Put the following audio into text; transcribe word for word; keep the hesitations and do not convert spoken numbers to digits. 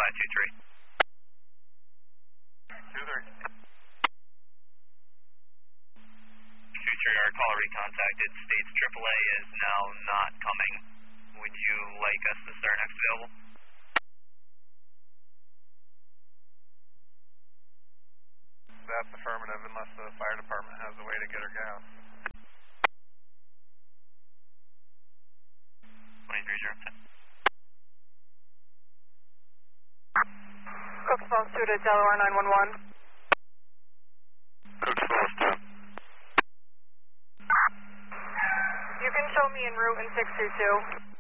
five two three. two three. two three, our caller recontacted states triple A is now not coming. Would you like us to start next available? That's affirmative unless the fire department has a way to get her gas. twenty-three zero ten. Cook Falls two to Delaware nine one one. Cook Falls two. You can show me en route in six two two.